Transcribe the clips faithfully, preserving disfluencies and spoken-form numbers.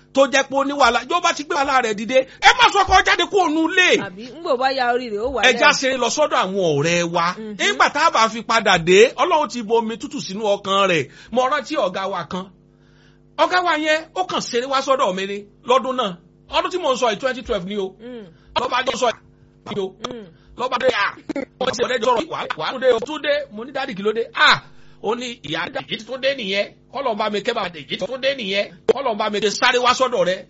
tó jẹ́ pé ó ní wàhálà yóò bá ti gbé wàhálà rẹ̀ dìde ẹ má sọ kọ́ jáde kó nu lé. àbí ń gbò bá ya orí rẹ̀ ó wà lẹ́yìn. ẹja ṣe lọ sọ́dọ̀ àwọn ọ̀rẹ́ wa nígbà tá a bá fi padà dé ọlọ́run ti bomi tútù sínú ọkàn rẹ̀ mo rántí ọ̀gá wa kan ọ̀gá wa yẹn ó kàn ṣeré wá sọ́dọ̀ mi ní lọ́dún náà ọdún tí mo ń sọ yìí twenty twelve ni o lọ́ba jọ sọ yìí o lọ́ba dé à wọ́n ti ọ̀rẹ́ jọ̀rọ̀ wà wà túndé o túndé mo ní dáàdì kí ló dé à ó ní ìyá èyí tó dé nìyẹn kọ́lọ̀ ń bá mi kẹ́bà èyí tó dé nìyẹn kọ́lọ̀ ń bá mi sáré wá sọ́dọ̀ rẹ̀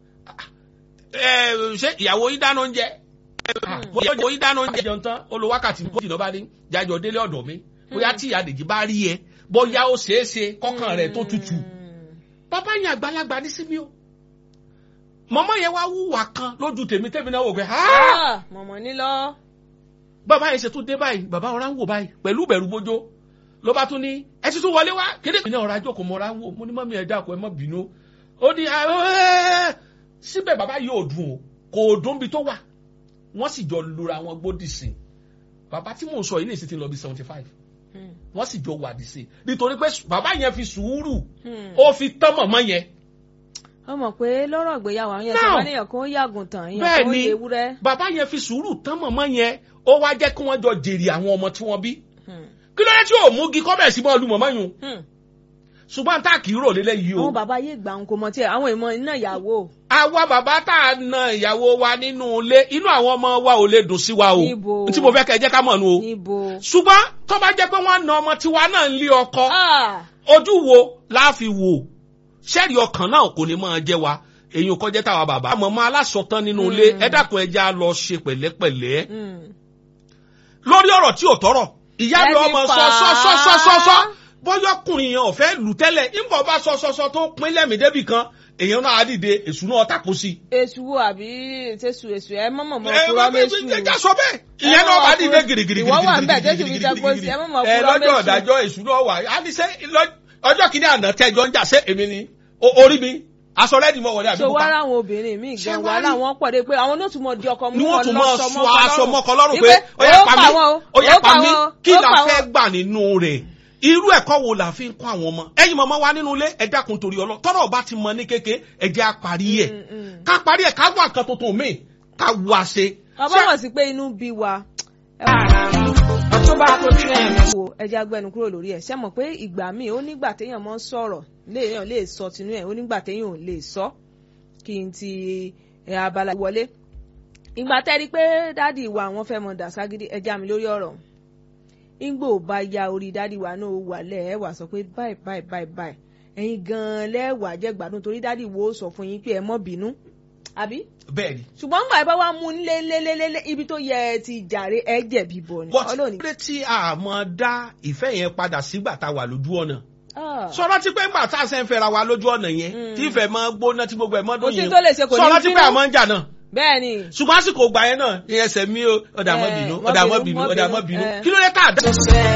ẹ ṣé ìyàwó yìí dáná oúnjẹ ìyàwó yìí dáná oúnjẹ jẹun tán olùwákàtí méjì náà bá ní jájọ délé ọ̀dọ̀ mi bóyá tí ìyá Dèjì bá rí ẹ bóyá ó ṣeé ṣe kọ́kàn rẹ̀ tó tutù bàbá yẹn àgbàlagbà ní sí mi o mọ̀mọ́ yẹn wá wúwà kan lójú tèmi tèmi náà wò pé mọ̀mọ́ ní lọ. bàbá yẹn ṣe tún dé báyìí bàbá ọ̀rá ń wò báyìí pẹ̀lú bẹ̀rù bójó ló bá tún ní ẹ ti tún wọlé wá kéde ìpínlẹ̀ ọ̀rá jókòó mọ́ra wò mo ní mọ́mí ẹ̀ dákun ẹ má bínú ó ní síbẹ̀ bàbá yìí ò dùn o kò dùn bí tó wà wọ́n sì jọ lura wọn gbódì sí bàbá tí mò ń sọ yìí ní ìsìn ti lọ bí seventy five wọ́n sì jọ wà dì sí nítorí pé bàbá yẹn fi sùúrù ó fi tán mọ̀mọ́ yẹn. ó mọ̀ pé lọ́rọ̀ ìgbéyàwó àwọn yẹn tó bá níyàn kó yàgùn tán yẹn kó yẹ ewúrẹ́. bàbá yẹn fi sùúrù tán mọ̀mọ́ yẹn ó wá jẹ́ kí wọ́n jọ jèrè àwọn ọmọ tí wọ́n bí. kí ló dé tí ò mú gi kọ́bẹ̀ sí bọ́ọ̀lù mọ̀mọ́ yun. ṣùgbọ́n tá a kì í rò lélẹ̀ yìí o. àwọn bàbá yé gbà ń kó mọ tí àwọn ìmọ̀ iná ìyàwó. àwa bàbá tá a na ìyàwó wa nínú ilé inú àwọn ọmọ wa ò lè dùn sí wa o. níbo tí mo fẹ́ kẹ́ ẹ jẹ́ ká mọ̀ nù o. níbo. ṣùgbọ́n tó bá jẹ́ pé wọ́n na ọmọ tiwa náà ń lé ọkọ. ojú wo la fi wò ṣẹ́ẹ̀rì ọkàn náà kò ní máa jẹ́ wa èyí kọ́ jẹ́ táwa bàbá. mọ̀mọ́ alásọ̀tán nínú ilé ẹ dákun ẹja lọ ṣe pẹ̀lẹ́pẹ̀lẹ́. lórí ọ̀rọ̀ tí ò tọrọ ìyá mi ọmọ sọ sọ sọ sọ sọ sọ bọ́yọ̀kùnrin yẹn ọ̀fẹ́ lù tẹ́lẹ̀ ìmọ̀ bá sọ sọ sọ tó pín lẹ́mìí débì kan èèyàn náà á dìde èṣù náà tàkó sí. èṣù wo àbí tẹ̀sù èṣù ẹ mọ̀mọ̀ mọ̀ kúrọ́ méṣù. ẹ já sọ bẹ́ẹ̀ ìyẹn náà bá dìde gírígírí. ìwọ wà ń bẹ̀ tẹ̀sù fi jagbó sí ẹ mọ̀mọ̀ kúrọ́ méṣù. ẹ lọ́jọ́ ìdájọ́ èṣù náà wà á ní sẹ́ ọjọ́ kìíní àná tẹ́jọ́ ń jà sẹ́ èmi ni orí mi aṣọ rẹ́ẹ̀dì mọ̀ wọlé àbí pupa. so wàrà àwọn obìnrin míì gan wàhálà wọn pọ̀ dé pé àwọn náà tún mọ̀ di ọkọ mú wọn lọ́sọ mọ́kọ lọ́rùn pé ó yẹ pa mí ó yẹ pa mí kí la fẹ́ gbà nínú rẹ̀ irú ẹ̀kọ́ wo la fi ń kọ́ àwọn ọmọ ẹ̀yin mọ̀mọ́ wa nínú ilé ẹ dákun torí ọlọ́ tọ́rọ̀ bá ti mọ ní kéke ẹ jẹ́ á parí ẹ̀ ká parí ẹ̀ ká wà nǹkan tuntun míì ká wá ṣe. ọba mọ̀ sí pé inú bí wa ẹ jẹ́ agbẹnu kúrò lórí ẹ̀ ṣe mọ̀ pé ìgbà míì ó nígbà téèyàn mọ́ sọ̀rọ̀ léèyàn lè sọ tinú ẹ̀ ó nígbà téèyàn ò lè sọ kí n ti abala wọlé ìgbà tẹ́rí pé dádì wa àwọn fẹ́ mọ dàságídí ẹ já mi lórí ọ̀rọ̀ ńgbò bá ya orí dádì wa náà wà lẹ́ẹ̀ wà sọ pé báyìí báyìí báyìí báyìí ẹ̀yin gan-an lẹ́wà jẹ́ gbádùn torí dádì wo sọ fún yín pé ẹ mọ́ bínú àbí. bẹ́ẹ̀ni. ṣùgbọ́n ńgbà ìbá wa mú lélélélé ibi tó yẹ ti jàre ẹ jẹ̀bi bọ̀ ni. bọ́t ṣé tí a mọ̀ dá ìfẹ́ yẹn padà sígbà tá a wà lójú ọ̀nà. sọ̀rọ̀ tí pé ńgbà tá a ṣe ń fẹ́ra wa lójú ọ̀nà yẹn tí ìfẹ́ mọ́ gbóná tí gbogbo ẹ̀ mọ́ dún yẹn sọ̀rọ̀ tí pé a mọ̀ ń jà náà. bẹ́ẹ̀ni. ṣùgbọ́n àsìkò gbà yẹn náà ní ẹsẹ̀ mi ó ọ̀dà mọ́ bínú ọ̀dà mọ́ bínú ọ̀dà mọ́ bínú kí ló dé tá a dá.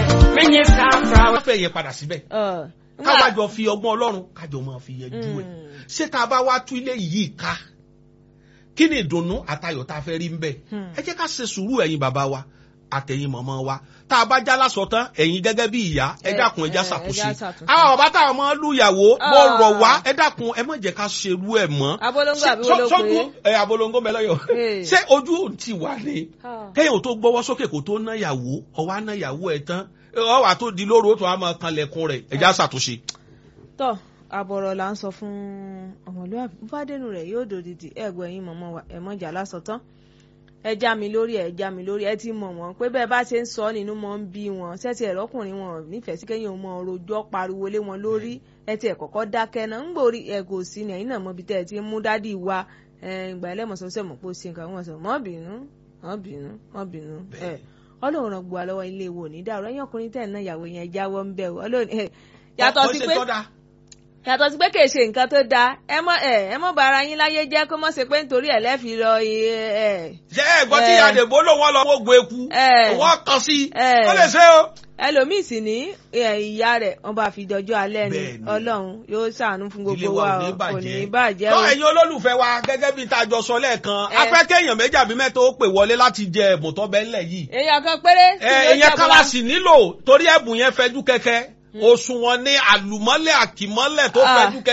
wọ́n fẹ́ yẹn padà síbẹ̀ káwájọ fi ọgbọ́n Ọlọ́run kájọ máa fi yẹjú ẹ̀ ṣé tá a bá wá tú ilé yìí ká kí ni ìdùnnú àtayọ̀ tá a fẹ́ rí ń bẹ̀ ẹ jẹ́ ká ṣe sùúrù ẹ̀yin bàbá wa àtẹ̀yin mọ̀mọ́ wa tá a bá já lásọ tán ẹ̀yin gẹ́gẹ́ bí ìyá ẹ dákun ẹ já ṣàkóso àwọn bàbá táwọn ọmọ lùyàwó mo rọ̀ wá ẹ dákun ẹ má jẹ́ ká ṣerú ẹ̀ mọ́. abolongo àbí olóògbé ẹ abolongo mẹlẹ́yọ̀ ṣé ojú ò ti wà ní kéèyàn tó gbọ́wọ́ sókè kó tó ná yàwó ọwọ́ á ná yàwó ẹ̀ tán ọwọ́ àtó di lóru ó tó á máa kanlẹ̀kùn rẹ̀ ẹ já ṣàtúnṣe. tọ́ àbọ̀rọ̀ là ń sọ fún ọmọlúwàbí bádẹ́nu rẹ̀ yóò dòdìdì ẹ̀gbọ́n ẹ̀yin mọ̀mọ́ wa ẹ̀ mọ̀jà lásọ̀tán ẹ já mi lórí ẹ já mi lórí ẹ ti mọ̀ wọ́n pé bẹ́ẹ̀ bá ṣe ń sọ nínú mọ́ ń bí wọn sẹ́tì ẹ̀rọ́kùnrin wọn nífẹ̀ẹ́ sí kẹ́yìn ọmọ rojọ́ pariwo lé wọn lórí ẹ ti ẹ̀ kọ́kọ́ dákẹ́ náà ń gbòòrí ẹ kò sí ní ẹ̀yin náà mọ̀ bí tẹ́ ẹ ti mú dádì wa ìgbà ẹlẹ́mọ̀sọ́sẹ́ mọ̀ pé ó ṣe nǹkan wọn sọ mọ́ bínú mọ́ bínú mọ́ bínú ẹ ọlọ́run ràn gbọ́ àlọ́wọ́ ilé wo ní dàrú ẹ̀yin ọkùnrin tẹ̀ náà ìyàwó yẹn jáwọ́ ń bẹ̀ ọlọ́run yàtọ̀ sí pé yàtọ̀ sí pé kì í ṣe nǹkan tó dáa ẹ mọ ẹ ẹ mọ bá ara yín láyé jẹ́ kó mọ̀ ṣe pé nítorí ẹ̀ lẹ́fì lọ ẹ. ṣé ẹ gbọ́ tí àdèbó ló wọ́n lọ wọ́gbọ̀ eku wọ́n kàn sí ó lè ṣe o. ẹlòmíì sì ní ìyá rẹ̀ wọ́n bá fi dọjọ́ alẹ́ ni ọlọ́run yóò ṣàánú fún gbogbo wa kò ní í bàjẹ́ o. ẹ̀yin olólùfẹ́ wa gẹ́gẹ́ bí tá a jọ sọ lẹ́ẹ̀kan afẹ́kẹ́ èèyàn méjì àbí mẹ́ta ó pè wọlé láti jẹ ẹ̀bùn tó bẹ́ ńlẹ̀ yìí. èèyàn kan péré. èèyàn kan la sì nílò torí ẹ̀bùn yẹn fẹjú kẹ̀kẹ́ òṣùwọ̀n ní àlùmọ́lẹ̀ àkìmọ́lẹ̀ tó fẹjú kẹ̀kẹ́.